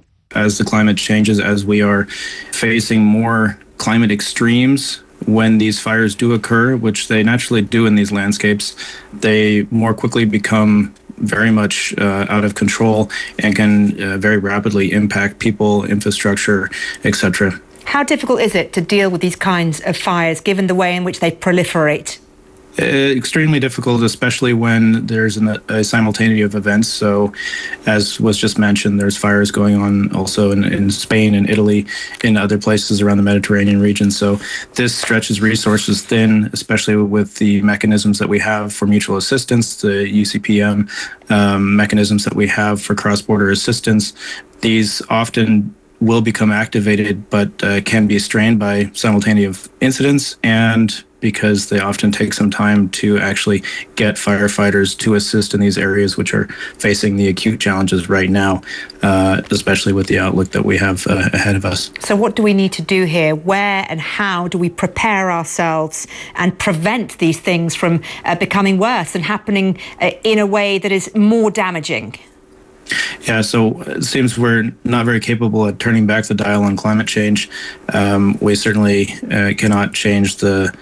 As the climate changes, as we are facing more climate extremes, when these fires do occur, which they naturally do in these landscapes, they more quickly become very much uh, out of control and can uh, very rapidly impact people, infrastructure, et cetera. How difficult is it to deal with these kinds of fires, given the way in which they proliferate? Uh, extremely difficult, especially when there's an, a simultaneity of events. So, as was just mentioned, there's fires going on also in, in Spain and Italy, in other places around the Mediterranean region. So this stretches resources thin, especially with the mechanisms that we have for mutual assistance, the U C P M um, mechanisms that we have for cross-border assistance. These often will become activated, but uh, can be strained by simultaneous incidents, and because they often take some time to actually get firefighters to assist in these areas which are facing the acute challenges right now, uh, especially with the outlook that we have uh, ahead of us. So what do we need to do here? Where and how do we prepare ourselves and prevent these things from uh, becoming worse and happening uh, in a way that is more damaging? Yeah, so it seems we're not very capable at turning back the dial on climate change. Um, we certainly uh, cannot change the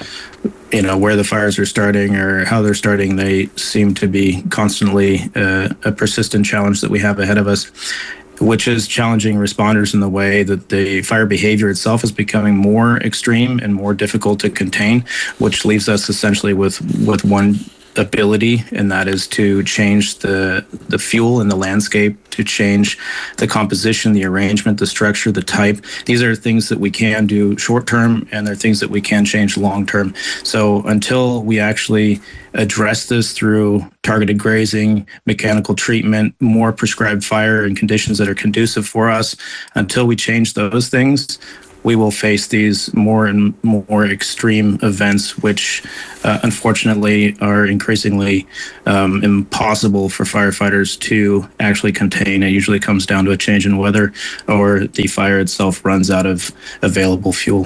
you know, where the fires are starting or how they're starting. They seem to be constantly uh, a persistent challenge that we have ahead of us, which is challenging responders in the way that the fire behavior itself is becoming more extreme and more difficult to contain, which leaves us essentially with, with one ability, and that is to change the the fuel in the landscape, to change the composition, the arrangement, the structure, the type. These are things that we can do short term, and they're things that we can change long term. So until we actually address this through targeted grazing, mechanical treatment, more prescribed fire and conditions that are conducive for us, until we change those things, we will face these more and more extreme events, which uh, unfortunately are increasingly um, impossible for firefighters to actually contain. It usually comes down to a change in weather or the fire itself runs out of available fuel.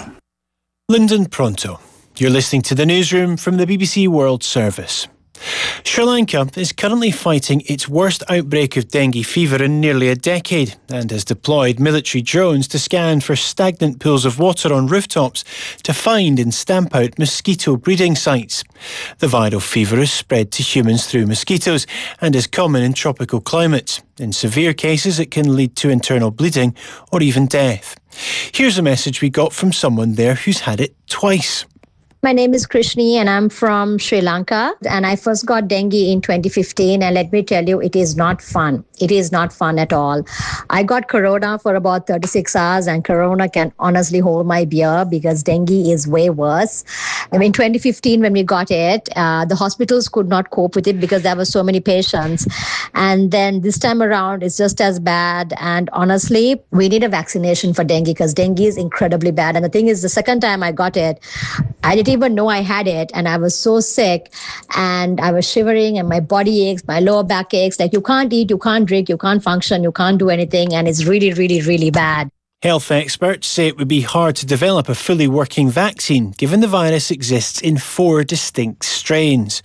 Lyndon Pronto, you're listening to the newsroom from the B B C World Service. Sri Lanka is currently fighting its worst outbreak of dengue fever in nearly a decade and has deployed military drones to scan for stagnant pools of water on rooftops to find and stamp out mosquito breeding sites. The viral fever is spread to humans through mosquitoes and is common in tropical climates. In severe cases, it can lead to internal bleeding or even death. Here's a message we got from someone there who's had it twice. My name is Krishni and I'm from Sri Lanka, and I first got dengue in twenty fifteen, and let me tell you, it is not fun. It is not fun at all. I got corona for about thirty-six hours, and corona can honestly hold my beer because dengue is way worse. I mean, twenty fifteen when we got it, uh, the hospitals could not cope with it because there were so many patients. And then this time around, it's just as bad. And honestly, we need a vaccination for dengue because dengue is incredibly bad. And the thing is, the second time I got it, I didn't even know I had it, and I was so sick and I was shivering and my body aches, my lower back aches. Like, you can't eat, you can't drink, you can't function, you can't do anything, and it's really, really, really bad. Health experts say it would be hard to develop a fully working vaccine given the virus exists in four distinct strains.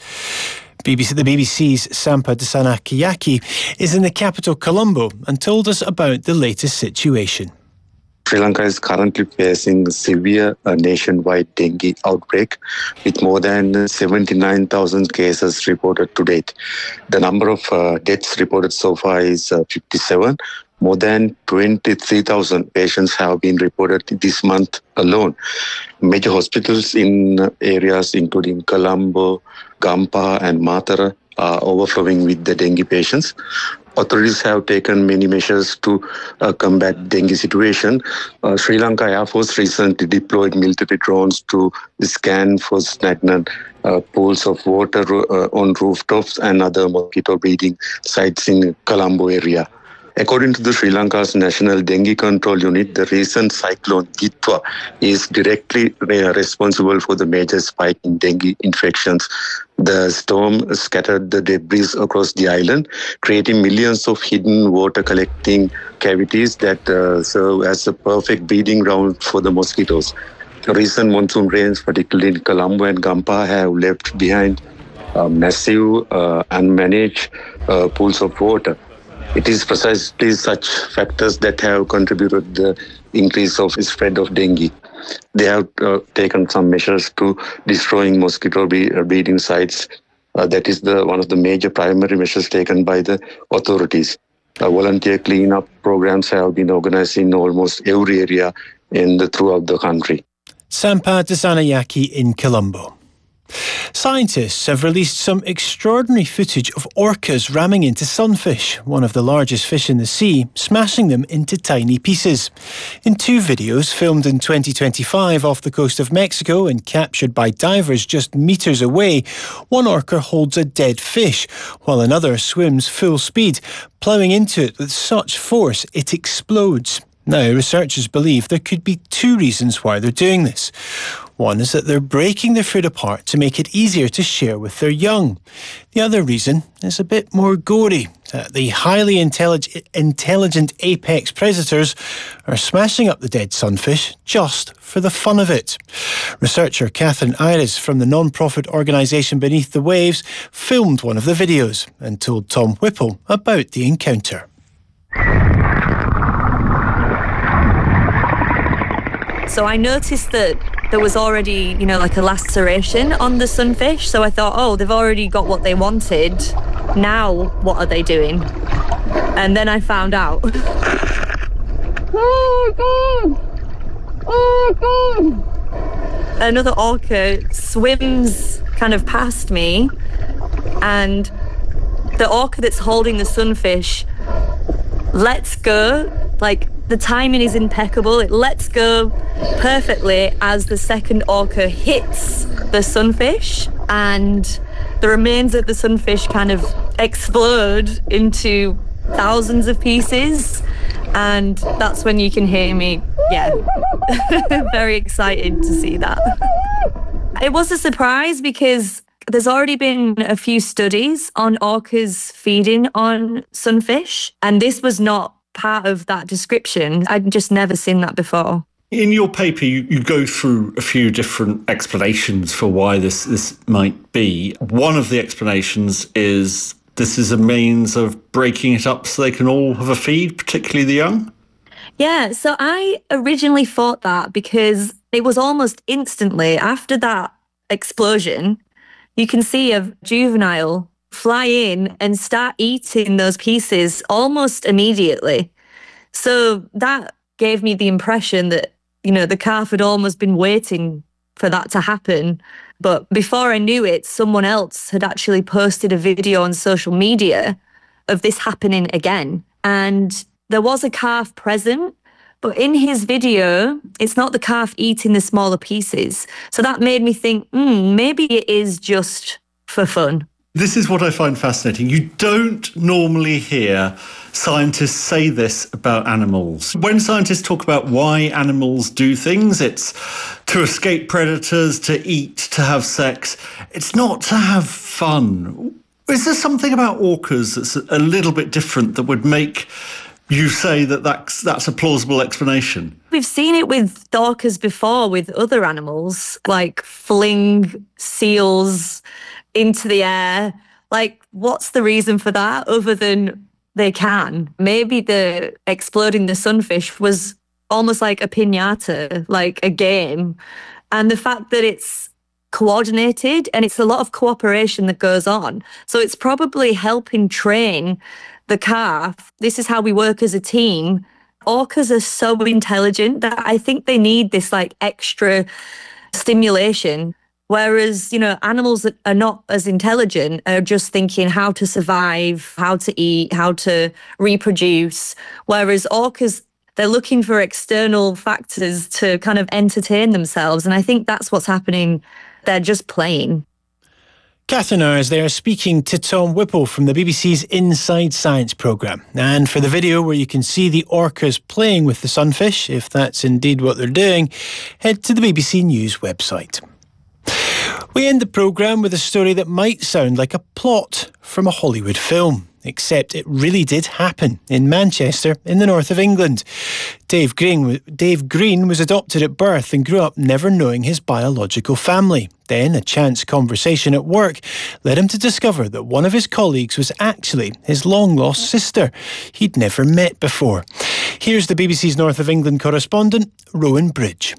B B C, the B B C's Sampa Dasanakiyaki is in the capital Colombo and told us about the latest situation. Sri Lanka is currently facing a severe uh, nationwide dengue outbreak with more than seventy-nine thousand cases reported to date. The number of uh, deaths reported so far is uh, fifty-seven. More than twenty-three thousand patients have been reported this month alone. Major hospitals in areas including Colombo, Gampaha and Matara are overflowing with the dengue patients. Authorities have taken many measures to uh, combat dengue situation. Uh, Sri Lanka Air Force recently deployed military drones to scan for stagnant uh, pools of water uh, on rooftops and other mosquito breeding sites in Colombo area. According to the Sri Lanka's National Dengue Control Unit, the recent cyclone Gitwa is directly responsible for the major spike in dengue infections. The storm scattered the debris across the island, creating millions of hidden water collecting cavities that uh, serve as a perfect breeding ground for the mosquitoes. Recent monsoon rains, particularly in Colombo and Gampaha, have left behind uh, massive uh, unmanaged uh, pools of water. It is precisely such factors that have contributed to the increase of spread of dengue. They have uh, taken some measures to destroying mosquito breeding sites. Uh, that is the one of the major primary measures taken by the authorities. Uh, volunteer cleanup programs have been organized in almost every area in the, throughout the country. Sampa Dasanayaki in Colombo. Scientists have released some extraordinary footage of orcas ramming into sunfish, one of the largest fish in the sea, smashing them into tiny pieces. In two videos filmed in twenty twenty-five off the coast of Mexico and captured by divers just metres away, one orca holds a dead fish, while another swims full speed, ploughing into it with such force it explodes. Now, researchers believe there could be two reasons why they're doing this. One is that they're breaking their food apart to make it easier to share with their young. The other reason is a bit more gory, that the highly intellig- intelligent apex predators are smashing up the dead sunfish just for the fun of it. Researcher Catherine Ayres from the non-profit organisation Beneath the Waves filmed one of the videos and told Tom Whipple about the encounter. So I noticed that there was already, you know, like a laceration on the sunfish. So I thought, oh, they've already got what they wanted. Now, what are they doing? And then I found out. Oh, God! Oh, God! Another orca swims kind of past me, and the orca that's holding the sunfish lets go. Like, the timing is impeccable. It lets go perfectly as the second orca hits the sunfish, and the remains of the sunfish kind of explode into thousands of pieces. And that's when you can hear me, yeah, very excited to see that. It was a surprise because there's already been a few studies on orcas feeding on sunfish, and this was not part of that description. I'd just never seen that before. In your paper, you, you go through a few different explanations for why this, this might be. One of the explanations is this is a means of breaking it up so they can all have a feed, particularly the young? Yeah, so I originally thought that because it was almost instantly after that explosion, you can see a juvenile fly in and start eating those pieces almost immediately. So that gave me the impression that, you know, the calf had almost been waiting for that to happen. But before I knew it, someone else had actually posted a video on social media of this happening again. And there was a calf present, but in his video, it's not the calf eating the smaller pieces. So that made me think, hmm, maybe it is just for fun. This is what I find fascinating. You don't normally hear scientists say this about animals. When scientists talk about why animals do things, it's to escape predators, to eat, to have sex. It's not to have fun. Is there something about orcas that's a little bit different that would make you say that that's, that's a plausible explanation? We've seen it with orcas before with other animals, like fling seals into the air. Like, what's the reason for that other than they can? Maybe the exploding the sunfish was almost like a piñata, like a game. And the fact that it's coordinated and it's a lot of cooperation that goes on. So it's probably helping train the calf. This is how we work as a team. Orcas are so intelligent that I think they need this like extra stimulation. Whereas, you know, animals that are not as intelligent are just thinking how to survive, how to eat, how to reproduce. Whereas orcas, they're looking for external factors to kind of entertain themselves. And I think that's what's happening. They're just playing. Catherine Ayres there speaking to Tom Whipple from the B B C's Inside Science programme. And for the video where you can see the orcas playing with the sunfish, if that's indeed what they're doing, head to the B B C News website. We end the programme with a story that might sound like a plot from a Hollywood film, except it really did happen in Manchester in the north of England. Dave Green, Dave Green was adopted at birth and grew up never knowing his biological family. Then a chance conversation at work led him to discover that one of his colleagues was actually his long-lost sister he'd never met before. Here's the B B C's North of England correspondent, Rowan Bridge.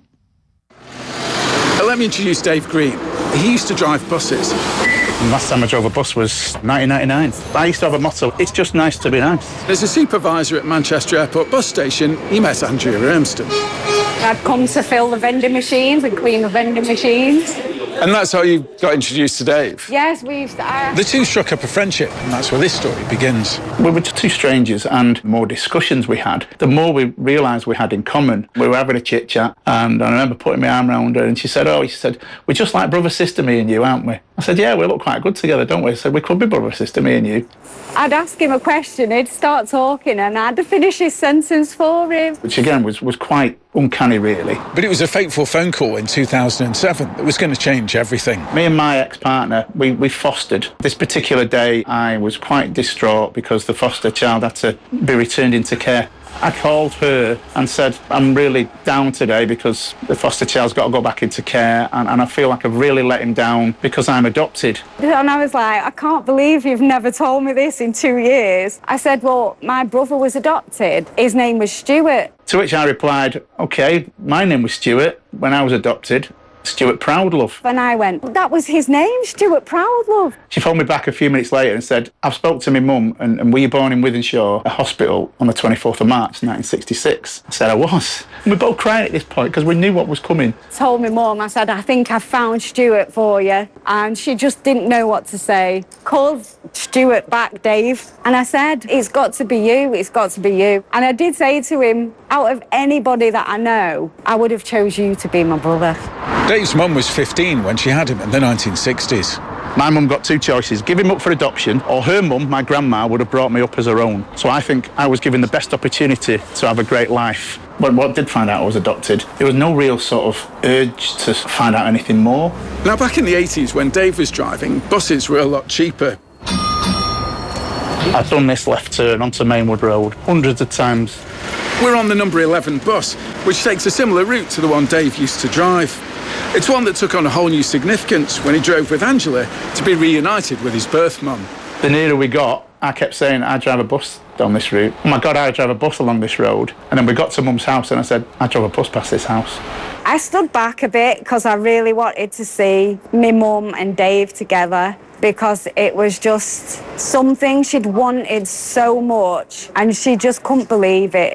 Let me introduce Dave Green. He used to drive buses. The last time I drove a bus was nineteen ninety-nine. I used to have a motto, it's just nice to be nice. As a supervisor at Manchester Airport bus station, he met Andrea Ermston. I'd come to fill the vending machines and clean the vending machines. And that's how you got introduced to Dave? Yes, we used to... Uh... The two struck up a friendship, and that's where this story begins. We were two strangers, and the more discussions we had, the more we realised we had in common. We were having a chit-chat, and I remember putting my arm around her, and she said, oh, she said, we're just like brother-sister, me and you, aren't we? I said, yeah, we look quite good together, don't we? I said, we could be brother-sister, me and you. I'd ask him a question, he'd start talking, and I'd finish his sentence for him. Which, again, was, was quite uncanny, really. But it was a fateful phone call in two thousand seven that was going to change everything. Me and my ex-partner, we, we fostered. This particular day, I was quite distraught because the foster child had to be returned into care. I called her and said, I'm really down today because the foster child's got to go back into care, and, and I feel like I've really let him down because I'm adopted. And I was like, I can't believe you've never told me this in two years. I said, well, my brother was adopted. His name was Stuart. To which I replied, OK, my name was Stuart when I was adopted. Stuart Proudlove. And I went, that was his name, Stuart Proudlove. She phoned me back a few minutes later and said, I've spoke to my mum, and, and were you born in Wythenshawe, a hospital, on the twenty-fourth of March, nineteen sixty-six? I said, I was. And we both cried at this point because we knew what was coming. Told my mum, I said, I think I found Stuart for you. And she just didn't know what to say. Called Stuart back, Dave. And I said, it's got to be you, it's got to be you. And I did say to him, out of anybody that I know, I would have chose you to be my brother. Dave's mum was fifteen when she had him in the nineteen sixties. My mum got two choices, give him up for adoption, or her mum, my grandma, would have brought me up as her own. So I think I was given the best opportunity to have a great life. But what I did find out I was adopted, there was no real sort of urge to find out anything more. Now, back in the eighties, when Dave was driving, buses were a lot cheaper. I've done this left turn onto Mainwood Road hundreds of times. We're on the number eleven bus, which takes a similar route to the one Dave used to drive. It's one that took on a whole new significance when he drove with Angela to be reunited with his birth mum. The nearer we got, I kept saying, I drive a bus down this route. Oh my God, I drive a bus along this road. And then we got to Mum's house and I said, I drove a bus past this house. I stood back a bit because I really wanted to see my mum and Dave together, because it was just something she'd wanted so much and she just couldn't believe it.